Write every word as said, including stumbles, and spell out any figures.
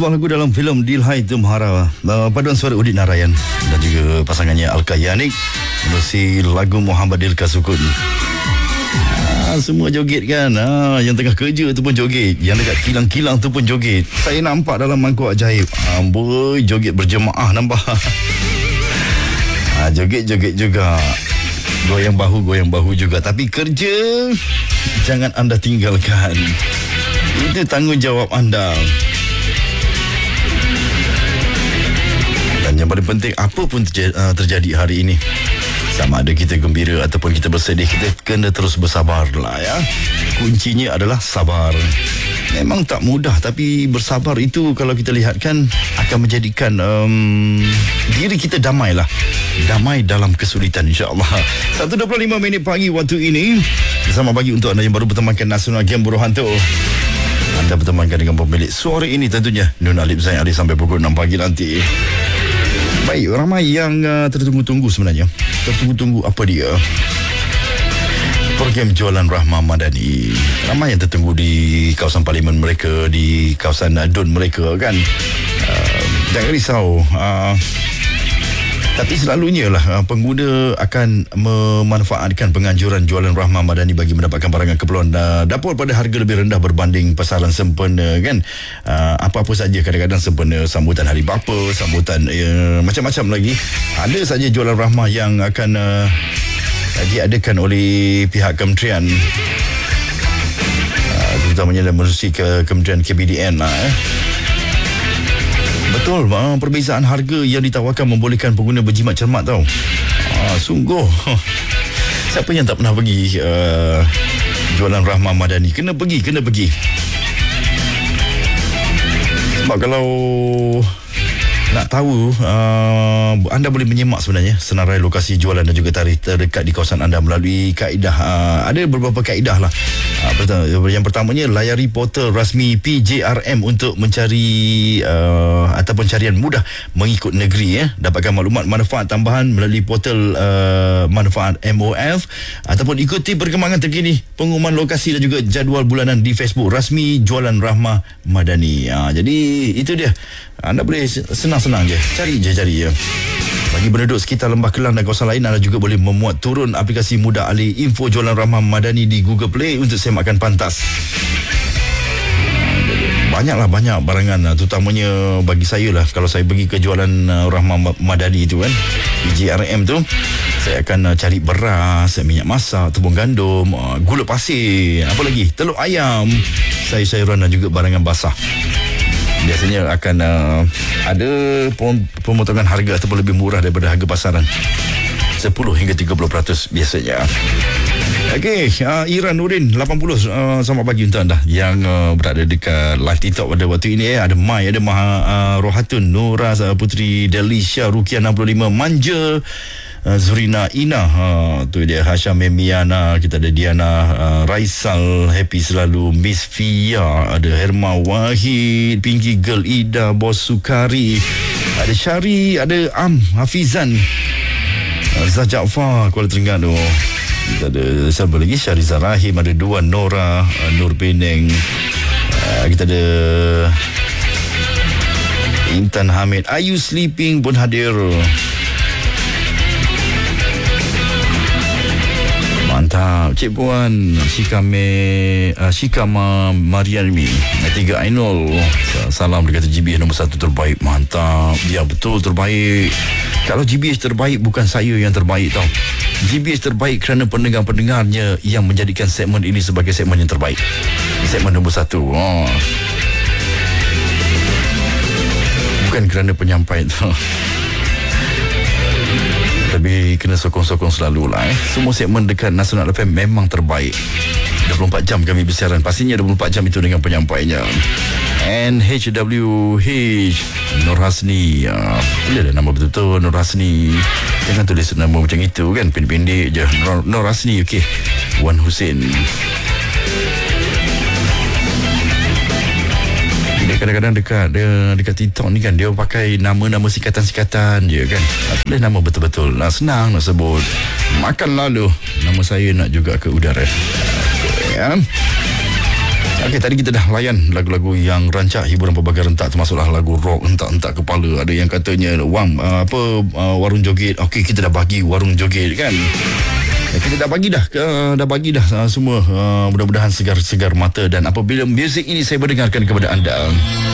Sebuah lagu dalam filem Dilhai Tumhara, uh, paduan suara Udit Narayan dan juga pasangannya Alka Yanik menerusi lagu Muhammad Dilka Sukun. Ah, semua joget kan, ah, yang tengah kerja tu pun joget, yang dekat kilang-kilang tu pun joget. Saya nampak dalam mangkuk ajaib, amboi, joget berjemaah nampak. ah, Joget-joget juga, goyang bahu, goyang bahu juga. Tapi kerja jangan anda tinggalkan, itu tanggungjawab anda. Dan yang paling penting, apa pun terjadi, uh, terjadi hari ini, sama ada kita gembira ataupun kita bersedih, kita kena terus bersabar lah ya. Kuncinya adalah sabar. Memang tak mudah, tapi bersabar itu kalau kita lihatkan akan menjadikan um, diri kita damai lah. Damai dalam kesulitan, insyaAllah. satu dua puluh lima minit pagi waktu ini. Bersama pagi untuk anda yang baru bertemankan Nasional Game Buruhanto. Anda bertemankan dengan pemilik suara ini tentunya Nun Alip Zain Ali sampai pukul enam pagi nanti. Baik, ramai yang uh, tertunggu-tunggu sebenarnya. Tertunggu-tunggu apa dia? Program Jualan Rahmah Madani. Ramai yang tertunggu di kawasan parlimen mereka, di kawasan uh, D U N mereka kan. Uh, jangan risau. Uh, Tapi selalunya lah pengguna akan memanfaatkan penganjuran Jualan Rahmah Madani bagi mendapatkan barangan keperluan dapur pada harga lebih rendah berbanding pasaran sempena kan. Uh, apa-apa saja, kadang-kadang sempena sambutan hari bapa, sambutan uh, macam-macam lagi. Ada saja Jualan Rahmah yang akan uh, diadakan oleh pihak kementerian, uh, terutamanya dalam menerusi ke Kementerian K B D N lah eh. Betul, uh, perbezaan harga yang ditawarkan membolehkan pengguna berjimat cermat tau. Ah, sungguh. Siapa yang tak pernah pergi uh, Jualan Rahmah Madani? Kena pergi, kena pergi. Sebab kalau nak tahu, uh, anda boleh menyemak sebenarnya senarai lokasi jualan dan juga tarikh terdekat di kawasan anda melalui kaedah. Uh, ada beberapa kaedah lah. Uh, pertama, yang pertamanya, layari portal rasmi P J R M untuk mencari uh, ataupun carian mudah mengikut negeri ya. Dapatkan maklumat manfaat tambahan melalui portal uh, manfaat M O F ataupun ikuti perkembangan terkini pengumuman lokasi dan juga jadual bulanan di Facebook rasmi Jualan Rahmah Madani. Uh, jadi itu dia. Anda boleh senang-senang je, cari je, cari je. Bagi penduduk sekitar Lembah Kelang dan kawasan lain, anda juga boleh memuat turun aplikasi mudah alih info Jualan Rahmah Madani di Google Play untuk semakan pantas. Banyaklah banyak barangan, terutamanya bagi saya lah. Kalau saya pergi ke Jualan Rahmah Madani itu kan, P J R M tu, saya akan cari beras, minyak masak, tepung gandum, gula pasir, apa lagi, telur ayam, sayur-sayuran dan juga barangan basah. Biasanya akan uh, ada pemotongan harga ataupun lebih murah daripada harga pasaran, sepuluh hingga tiga puluh peratus biasanya. Okey, uh, Iran Nurin lapan puluh, uh, selamat pagi untuk anda yang uh, berada dekat live TikTok pada waktu ini eh. Ada Mai, ada Maha uh, Rohatun, Nura uh, Putri Delisha, Rukia enam puluh lima, Manja, Uh, Zurina Ina, uh, tu dia, Hasham Emiana, kita ada Diana, uh, Raisal, happy selalu, Miss Fia, ada Herma Wahid, Pinky Girl Ida, Bos Sukari, ada Syari, ada Am Hafizan, uh, Zah Jaafar, Kuala Terengganu, kita ada siapa lagi, Syariza Rahim, ada Dua Nora, uh, Nur Peneng, uh, kita ada Intan Hamid, Are You Sleeping pun hadir. Mantap, Cik Puan, Shikame, uh, Shikama Marianmi, Tiga Ainul, salam dia kata G B H nombor satu terbaik. Mantap, ya betul terbaik. Kalau G B H terbaik, bukan saya yang terbaik tau. G B H terbaik kerana pendengar-pendengarnya yang menjadikan segmen ini sebagai segmen yang terbaik, segmen nombor satu. Oh. Bukan kerana penyampai tau, tapi kena sokong-sokong selalu lah eh. Semua segmen dekat Nasional F M memang terbaik. dua puluh empat jam kami bersiaran, pastinya dua puluh empat jam itu dengan penyampainya. N H W H Nur Hasni, uh, dia ada nama betul-betul Nur Hasni. Jangan tulis nama macam itu kan, pendek-pendek je. Nur, Nur Hasni, okey. Wan Hussein. Dia kadang-kadang dekat dia, dekat TikTok ni kan, dia pakai nama-nama sikatan-sikatan je kan. Tak boleh nama betul-betul. Nah, senang nak sebut. Makan lalu, nama saya nak juga ke udara. Ya. Okey, tadi kita dah layan lagu-lagu yang rancak hiburan pelbagai rentak, termasuklah lagu rock hentak-hentak kepala. Ada yang katanya wang uh, apa uh, warung joget. Okey, kita dah bagi warung joget kan. Ya, kita dah bagi dah uh, dah bagi dah uh, semua uh, mudah-mudahan segar-segar mata. Dan apabila muzik ini saya berdengarkan kepada anda,